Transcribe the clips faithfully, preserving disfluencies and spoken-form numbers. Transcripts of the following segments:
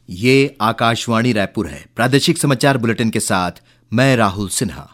ये आकाशवाणी रायपुर है। प्रादेशिक समाचार बुलेटिन के साथ मैं राहुल सिन्हा।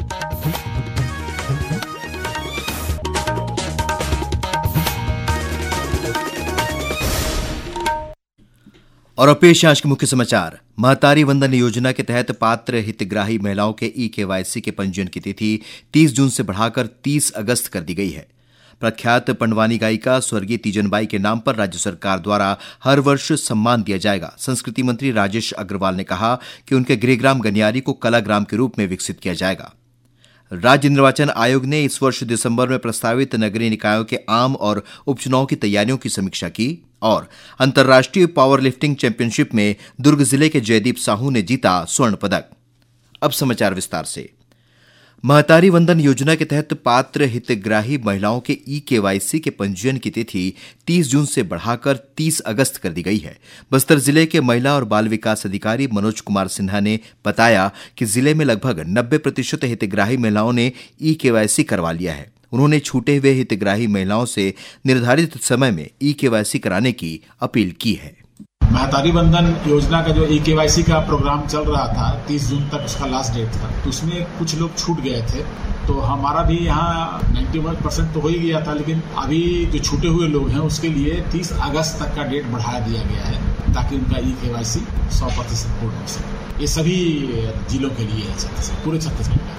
और अब पेश आज के मुख्य समाचार। महतारी वंदन योजना के तहत पात्र हितग्राही महिलाओं के ई केवाईसी के पंजीयन की तिथि तीस जून से बढ़ाकर तीस अगस्त कर दी गई है। प्रख्यात पंडवानी गायिका स्वर्गीय तीजनबाई के नाम पर राज्य सरकार द्वारा हर वर्ष सम्मान दिया जाएगा। संस्कृति मंत्री राजेश अग्रवाल ने कहा कि उनके गृहग्राम गनियारी को कला ग्राम के रूप में विकसित किया जाएगा। राज्य निर्वाचन आयोग ने इस वर्ष दिसंबर में प्रस्तावित नगरीय निकायों के आम और उपचुनाव की तैयारियों की समीक्षा की और अंतर्राष्ट्रीय पावर लिफ्टिंग चैंपियनशिप में दुर्ग जिले के जयदीप साहू ने जीता स्वर्ण पदक। अब समाचार विस्तार से। महतारी वंदन योजना के तहत पात्र हितग्राही महिलाओं के ई केवाईसी के पंजीयन की तिथि तीस जून से बढ़ाकर तीस अगस्त कर दी गई है। बस्तर जिले के महिला और बाल विकास अधिकारी मनोज कुमार सिन्हा ने बताया कि जिले में लगभग नब्बे प्रतिशत हितग्राही महिलाओं ने ई केवाईसी करवा लिया है। उन्होंने छूटे हुए हितग्राही महिलाओं से निर्धारित समय में ई केवाईसी कराने की अपील की है। महतारी बंधन योजना का जो ई केवाईसी का प्रोग्राम चल रहा था, तीस जून तक उसका लास्ट डेट था, तो उसमें कुछ लोग छूट गए थे। तो हमारा भी यहाँ इक्यानवे परसेंट तो हो ही गया था, लेकिन अभी जो छूटे हुए लोग हैं उसके लिए तीस अगस्त तक का डेट बढ़ा दिया गया है ताकि उनका ई केवाईसी सौ प्रतिशत पूर्ण हो सके। ये सभी जिलों के लिए है, पूरे छत्तीसगढ़ में।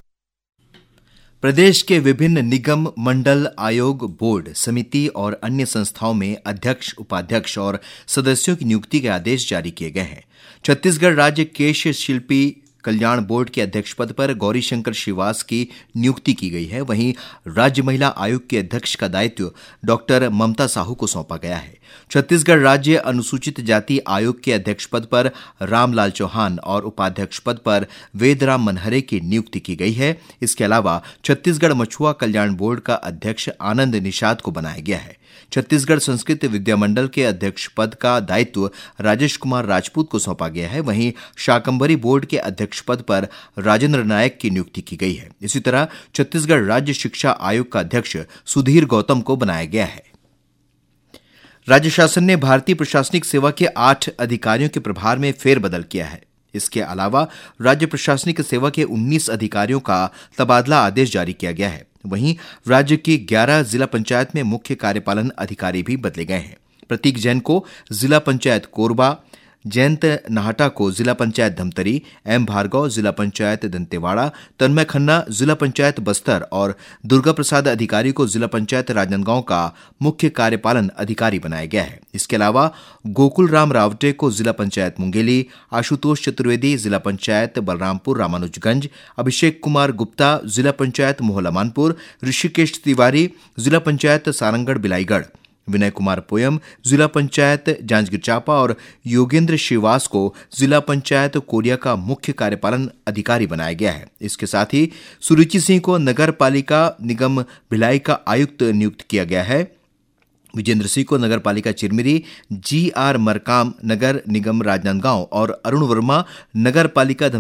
प्रदेश के विभिन्न निगम, मंडल, आयोग, बोर्ड, समिति और अन्य संस्थाओं में अध्यक्ष, उपाध्यक्ष और सदस्यों की नियुक्ति के आदेश जारी किए गए हैं। छत्तीसगढ़ राज्य केश शिल्पी कल्याण बोर्ड के अध्यक्ष पद पर गौरी शंकर श्रीवास की नियुक्ति की गई है। वहीं राज्य महिला आयोग के अध्यक्ष का दायित्व डॉक्टर ममता साहू को सौंपा गया है। छत्तीसगढ़ राज्य अनुसूचित जाति आयोग के अध्यक्ष पद पर रामलाल चौहान और उपाध्यक्ष पद पर वेदराम मनहरे की नियुक्ति की गई है। इसके अलावा छत्तीसगढ़ मछुआ कल्याण बोर्ड का अध्यक्ष आनंद निषाद को बनाया गया है। छत्तीसगढ़ संस्कृत विद्यामंडल के अध्यक्ष पद का दायित्व राजेश कुमार राजपूत को सौंपा गया है। वहीं शाकंभरी बोर्ड के अध्यक्ष पद पर राजेंद्र नायक की नियुक्ति की गई है। इसी तरह छत्तीसगढ़ राज्य शिक्षा आयोग का अध्यक्ष सुधीर गौतम को बनाया गया है। राज्य शासन ने भारतीय प्रशासनिक सेवा के आठ अधिकारियों के प्रभार में फेरबदल किया है। इसके अलावा राज्य प्रशासनिक सेवा के उन्नीस अधिकारियों का तबादला आदेश जारी किया गया है। वहीं राज्य की ग्यारह जिला पंचायत में मुख्य कार्यपालन अधिकारी भी बदले गए हैं। प्रतीक जैन को जिला पंचायत कोरबा, जयंत नाहटा को जिला पंचायत धमतरी, एम भार्गव जिला पंचायत दंतेवाड़ा, तन्मय खन्ना जिला पंचायत बस्तर और दुर्गा प्रसाद अधिकारी को जिला पंचायत राजनांदगांव का मुख्य कार्यपालन अधिकारी बनाया गया है। इसके अलावा गोकुल राम रावटे को जिला पंचायत मुंगेली, आशुतोष चतुर्वेदी जिला पंचायत बलरामपुर रामानुजगंज, अभिषेक कुमार गुप्ता जिला पंचायत मोहला मानपुर, ऋषिकेश तिवारी जिला पंचायत सारंगढ़ बिलाईगढ़, विनय कुमार पोयम जिला पंचायत जांजगीर चांपा और योगेंद्र श्रीवास को जिला पंचायत कोरिया का मुख्य कार्यपालन अधिकारी बनाया गया है। इसके साथ ही सुरुचि सिंह को नगर पालिका निगम भिलाई का आयुक्त नियुक्त किया गया है। विजेंद्र सिंह को नगर पालिका चिरमिरी, जी आर मरकाम नगर निगम राजनांदगांव और अरुण वर्मा नगर पालिका